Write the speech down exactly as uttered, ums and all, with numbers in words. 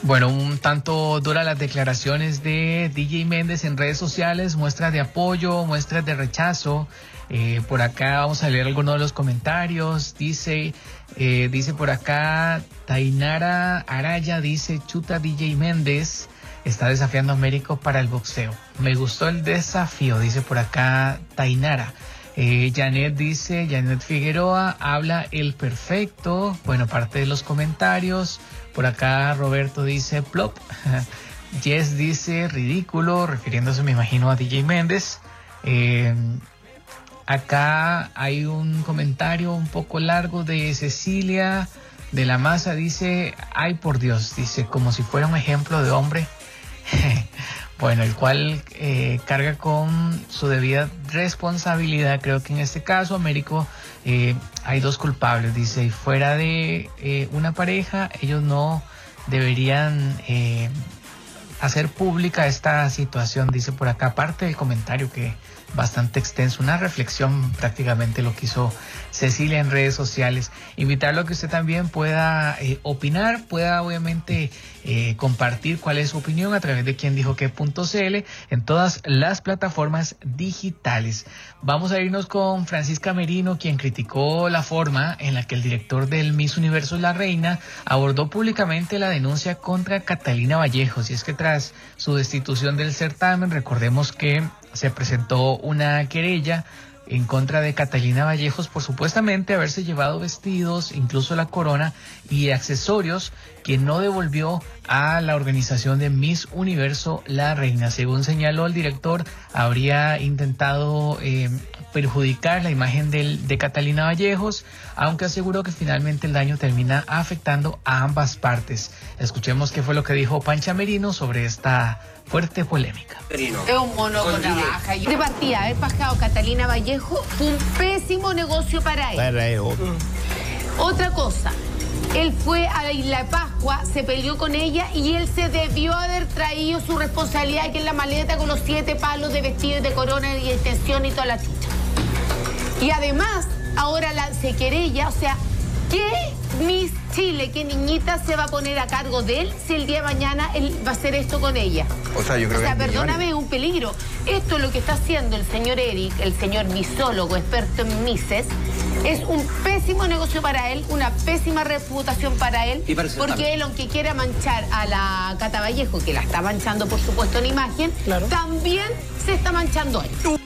Bueno, un tanto duras las declaraciones de D J Méndez en redes sociales, muestras de apoyo, muestras de rechazo. Eh, por acá vamos a leer algunos de los comentarios. Dice, eh, dice por acá Tainara Araya, dice chuta D J Méndez, está desafiando a Américo para el boxeo. Me gustó el desafío, dice por acá Tainara. Eh, Janet dice, Janet Figueroa, habla el perfecto. Bueno, parte de los comentarios. Por acá Roberto dice, plop. Jess dice, ridículo, refiriéndose, me imagino, a D J Méndez. Eh, acá hay un comentario un poco largo de Cecilia de la Maza. Dice, ay por Dios, dice, como si fuera un ejemplo de hombre. Bueno, el cual eh, carga con su debida responsabilidad. Creo que en este caso, Américo, eh, hay dos culpables. Dice, y fuera de eh, una pareja, ellos no deberían eh, hacer pública esta situación. Dice por acá, aparte del comentario que bastante extenso, una reflexión prácticamente lo que hizo Cecilia en redes sociales. Invitarlo a que usted también pueda eh, opinar, pueda obviamente eh, compartir cuál es su opinión a través de quien dijo qué punto c l en todas las plataformas digitales. Vamos a irnos con Francisca Merino, quien criticó la forma en la que el director del Miss Universo La Reina abordó públicamente la denuncia contra Catalina Vallejos. Y es que tras su destitución del certamen, recordemos que se presentó una querella en contra de Catalina Vallejos por supuestamente haberse llevado vestidos, incluso la corona y accesorios que no devolvió a la organización de Miss Universo La Reina. Según señaló el director, habría intentado eh, perjudicar la imagen del, de Catalina Vallejos, aunque aseguró que finalmente el daño termina afectando a ambas partes. Escuchemos qué fue lo que dijo Pancha Merino sobre esta fuerte polémica. Es un mono con navaja. De partida, haber bajado Catalina Vallejo fue un pésimo negocio para él. Para él. Mm. Otra cosa, él fue a la Isla de Pascua, se peleó con ella y él se debió haber traído su responsabilidad, que es la maleta con los siete palos de vestido y de corona y de extensión y toda la chucha. Y además, ahora la, se querella, o sea, ¿qué Miss Chile, qué niñita se va a poner a cargo de él si el día de mañana él va a hacer esto con ella? O sea, yo creo o sea, que perdóname, es un peligro. Esto es lo que está haciendo el señor Eric, el señor misólogo, experto en mises, es un pésimo negocio para él, una pésima reputación para él, porque él, aunque quiera manchar a la Cata Vallejo, que la está manchando, por supuesto, en imagen, claro, también se está manchando él.